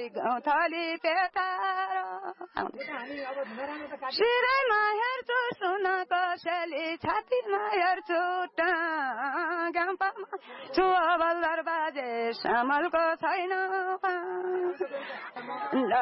मलाई गौँथली पेटार शिरैमा हेर्छु सुन कसैले छातीमा हेर्छु गाउँपामा छु बल्दर बाजे सामलको छैन